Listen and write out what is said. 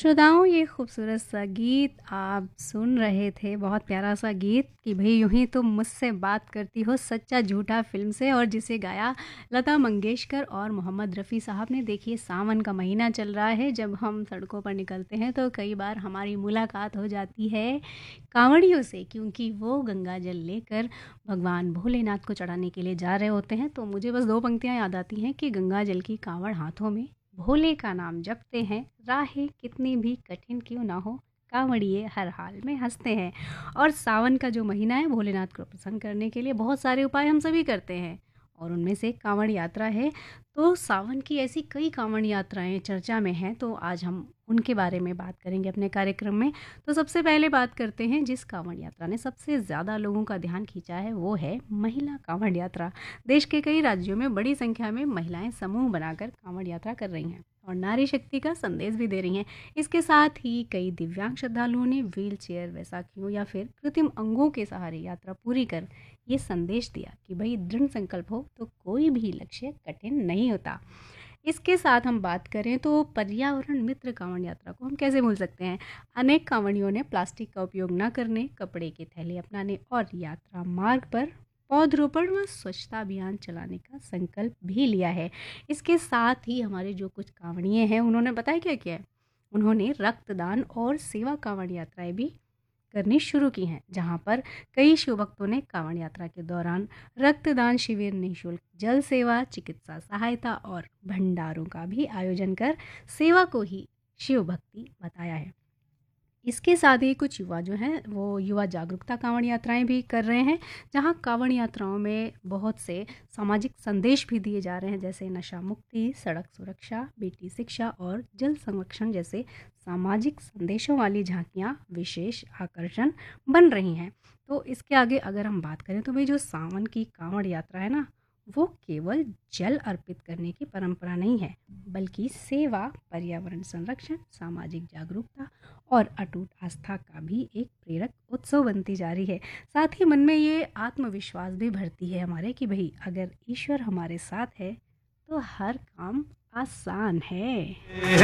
श्रोताओं, ये खूबसूरत सा गीत आप सुन रहे थे, बहुत प्यारा सा गीत कि भाई यूं ही तुम मुझसे बात करती हो, सच्चा झूठा फिल्म से, और जिसे गाया लता मंगेशकर और मोहम्मद रफ़ी साहब ने। देखिए, सावन का महीना चल रहा है, जब हम सड़कों पर निकलते हैं तो कई बार हमारी मुलाकात हो जाती है कांवड़ियों से, क्योंकि वो गंगा जल लेकर भगवान भोलेनाथ को चढ़ाने के लिए जा रहे होते हैं। तो मुझे बस 2 पंक्तियाँ याद आती हैं कि गंगा जल की कांवड़ हाथों में, भोले का नाम जपते हैं, राहें कितनी भी कठिन क्यों ना हो, कांवड़िए हर हाल में हंसते हैं। और सावन का जो महीना है, भोलेनाथ को प्रसन्न करने के लिए बहुत सारे उपाय हम सभी करते हैं, और उनमें से कांवड़ यात्रा है। तो सावन की ऐसी कई कांवड़ यात्राएं चर्चा में हैं, तो आज हम उनके बारे में बात करेंगे अपने कार्यक्रम में। तो सबसे पहले बात करते हैं जिस कांवड़ यात्रा ने सबसे ज़्यादा लोगों का ध्यान खींचा है, वो है महिला कांवड़ यात्रा। देश के कई राज्यों में बड़ी संख्या में महिलाएं समूह बनाकर कांवड़ यात्रा कर रही हैं और नारी शक्ति का संदेश भी दे रही हैं। इसके साथ ही कई दिव्यांग श्रद्धालुओं ने व्हील चेयर, वैसाखियों या फिर कृत्रिम अंगों के सहारे यात्रा पूरी कर ये संदेश दिया कि भाई दृढ़ संकल्प हो तो कोई भी लक्ष्य कठिन नहीं होता। इसके साथ हम बात करें तो पर्यावरण मित्र कांवड़ यात्रा को हम कैसे भूल सकते हैं। अनेक कांवड़ियों ने प्लास्टिक का उपयोग न करने, कपड़े के थैले अपनाने और यात्रा मार्ग पर पौधरोपण व स्वच्छता अभियान चलाने का संकल्प भी लिया है। इसके साथ ही हमारे जो कुछ कांवड़िए हैं, उन्होंने बताया क्या किया है। उन्होंने रक्तदान और सेवा कांवड़ यात्राएं भी करनी शुरू की हैं, जहां पर कई शिव भक्तों ने कांवड़ यात्रा के दौरान रक्तदान शिविर, निःशुल्क जल सेवा, चिकित्सा सहायता और भंडारों का भी आयोजन कर सेवा को ही शिव भक्ति बताया है। इसके साथ ही कुछ युवा जो हैं, वो युवा जागरूकता कांवड़ यात्राएं भी कर रहे हैं, जहां कांवड़ यात्राओं में बहुत से सामाजिक संदेश भी दिए जा रहे हैं, जैसे नशा मुक्ति, सड़क सुरक्षा, बेटी शिक्षा और जल संरक्षण जैसे सामाजिक संदेशों वाली झांकियां विशेष आकर्षण बन रही हैं। तो इसके आगे अगर हम बात करें तो भाई जो सावन की कांवड़ यात्रा है ना, वो केवल जल अर्पित करने की परंपरा नहीं है, बल्कि सेवा, पर्यावरण संरक्षण, सामाजिक जागरूकता और अटूट आस्था का भी एक प्रेरक उत्सव बनती जा रही है। साथ ही मन में ये आत्मविश्वास भी भरती है हमारे कि भाई अगर ईश्वर हमारे साथ है तो हर काम आसान है।